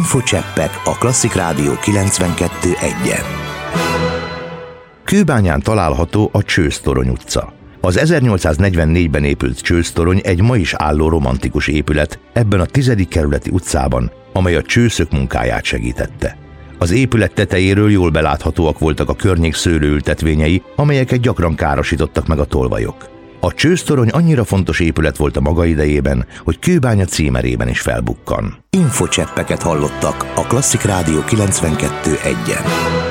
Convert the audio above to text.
Infocseppek a Klasszik Rádió 92.1-en. Kőbányán található a Csőztorony utca. Az 1844-ben épült Csőztorony egy ma is álló romantikus épület ebben a 10. kerületi utcában, amely a csőszök munkáját segítette. Az épület tetejéről jól beláthatóak voltak a környék szőlőültetvényei, amelyeket gyakran károsítottak meg a tolvajok. A Csőztorony annyira fontos épület volt a maga idejében, hogy Kőbánya címerében is felbukkan. Infocseppeket hallottak a Klasszik Rádió 92.1-en.